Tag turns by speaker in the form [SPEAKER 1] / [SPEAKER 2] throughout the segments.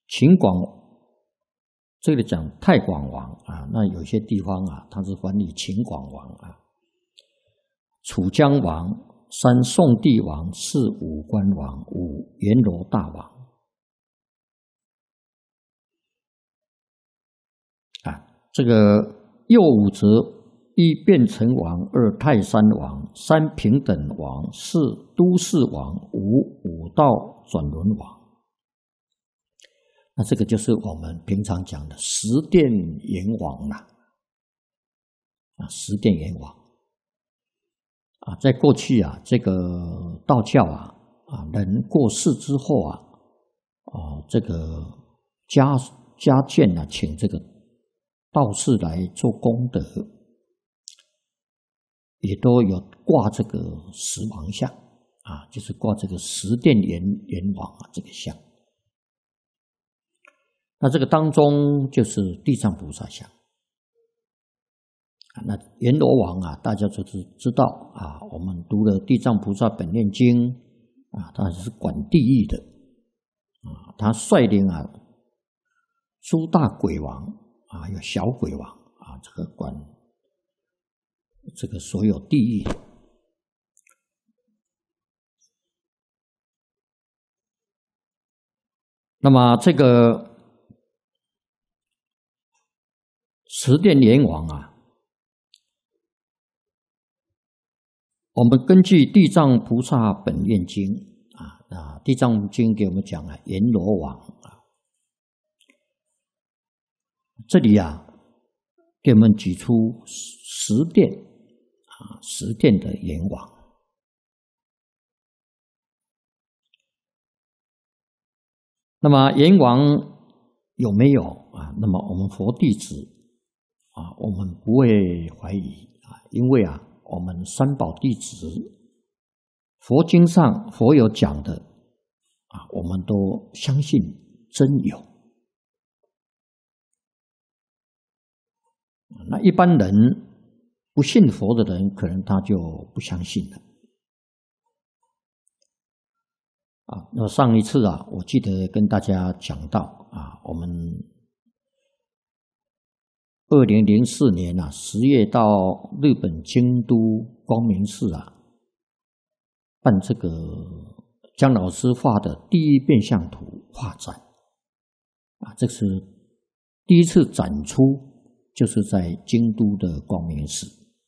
[SPEAKER 1] 秦广这里讲太广王啊，那有些地方啊，它是翻译秦广王啊。楚江王、三宋帝王、四武官王、五阎罗大王啊。这个右武则一变成王，二泰山王，三平等王，四都市王，五武道转轮王。那这个就是我们平常讲的十殿阎王啦，十殿阎王啊，在过去啊，这个道教啊，人过世之后啊，这个家眷啊，请这个道士来做功德，也都有挂这个十王像啊，就是挂这个十殿阎王啊这个像。那这个当中就是地藏菩萨像啊。那阎罗王啊，大家就是知道啊，我们读了《地藏菩萨本愿经》啊，他是管地狱的啊，他率领啊诸大鬼王啊，有小鬼王啊，这个管这个所有地狱。那么这个十殿阎王啊，我们根据《地藏菩萨本愿经》啊，《地藏经》给我们讲啊，阎罗王啊，这里啊，给我们举出十殿啊，十殿的阎王。那么阎王有没有啊？那么我们佛弟子啊，我们不会怀疑啊，因为啊，我们三宝弟子，佛经上佛有讲的啊，我们都相信真有。那一般人不信佛的人，可能他就不相信了。啊，那上一次啊，我记得跟大家讲到啊，我们2004年啊10月到日本京都光明寺啊，办这个姜老师画的第一变相图画展啊，这是第一次展出，就是在京都的光明寺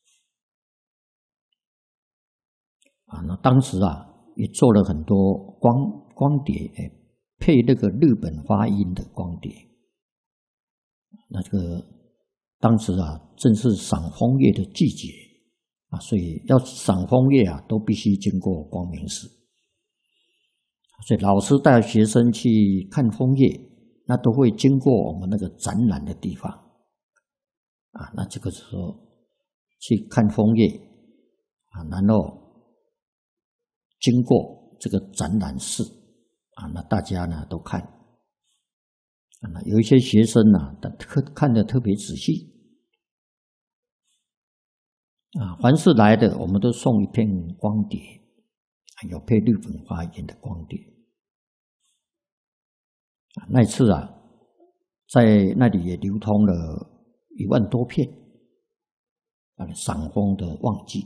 [SPEAKER 1] 啊。那当时啊，也做了很多光碟，配那个日本发音的光碟。那这个当时啊，正是赏枫叶的季节啊，所以要赏枫叶啊，都必须经过光明寺。所以老师带学生去看枫叶，那都会经过我们那个展览的地方啊。那这个时候去看枫叶啊，然后经过这个展览室啊，那大家呢都看啊，那有一些学生呢，看得特别仔细啊。凡是来的，我们都送一片光碟，有配日本发音的光碟啊。那次啊，在那里也流通了1万多片啊，赏枫的旺季。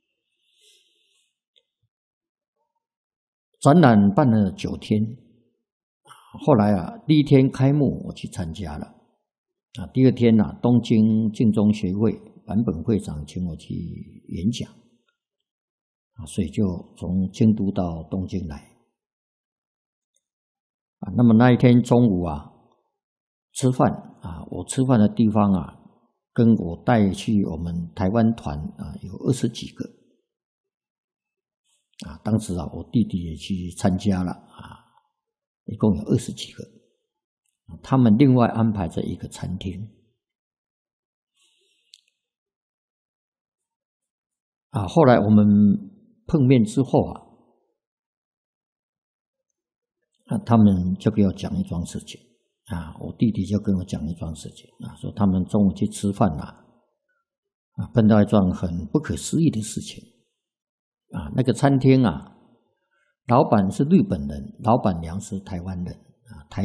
[SPEAKER 1] 展览办了9天，后来啊，第1天开幕我去参加了啊，第2天啊，东京净宗学会坂本会长请我去演讲啊，所以就从京都到东京来啊。那么那一天中午啊，吃饭啊，我吃饭的地方啊，跟我带去我们台湾团啊，有20几个。啊，当时啊，我弟弟也去参加了啊，一共有20几个。他们另外安排在一个餐厅啊。后来我们碰面之后啊，他们就给我讲一桩事情啊，我弟弟就跟我讲一桩事情啊，说他们中午去吃饭碰到一桩很不可思议的事情。啊，那个餐厅啊，老板是日本人，老板娘是台湾人。